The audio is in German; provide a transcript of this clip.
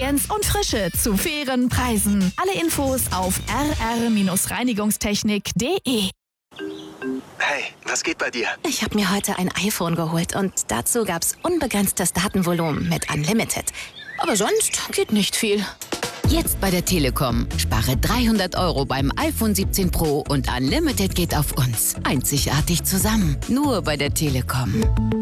Effizienz und Frische zu fairen Preisen. Alle Infos auf rr-reinigungstechnik.de. Hey, was geht bei dir? Ich habe mir heute ein iPhone geholt und dazu gab's unbegrenztes Datenvolumen mit Unlimited. Aber sonst geht nicht viel. Jetzt bei der Telekom. Spare 300 € beim iPhone 17 Pro und Unlimited geht auf uns. Einzigartig zusammen. Nur bei der Telekom.